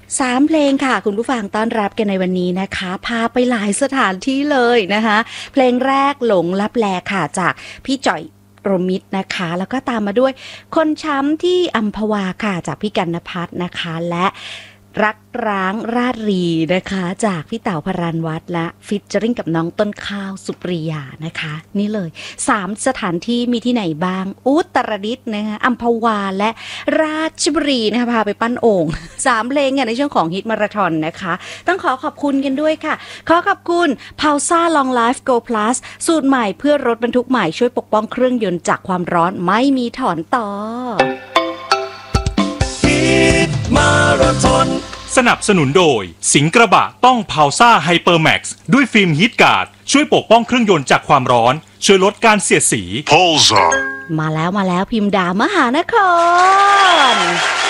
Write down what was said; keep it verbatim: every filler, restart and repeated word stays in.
สามเพลงค่ะคุณผู้ฟังต้อนรับกันในวันนี้นะคะพาไปหลายสถานที่เลยนะคะเพลงแรกหลงลับแลค่ะจากพี่จ่อยรมิตรนะคะแล้วก็ตามมาด้วยคนช้ำที่อัมพวาค่ะจากพี่กันณภัทรนะคะและรักร้างราชรีนะคะจากพี่เต๋าพรัญวัฒน์และฟิชเจอริ่งกับน้องต้นข้าวสุปริยานะคะนี่เลยสามสถานที่มีที่ไหนบ้างอุตรดิตถ์นะคะอัมพวาและราชบุรีนะคะพาไปปั้นโอ่งสามเพลงเนี่ยในช่วงของฮิตมาราธอนนะคะต้องขอขอบคุณกันด้วยค่ะขอขอบคุณ Pausa Long Life Go Plus สูตรใหม่เพื่อรถบรรทุกใหม่ช่วยปกป้องเครื่องยนต์จากความร้อนไม่มีถอนต่อฮิตมาราธอนสนับสนุนโดยสิงห์กระบะต้อง Pausa Hyper Max ด้วยฟิล์มฮีทการ์ดช่วยปกป้องเครื่องยนต์จากความร้อนช่วยลดการเสียดสี Pausa มาแล้วมาแล้วพิมพ์ดามหานคร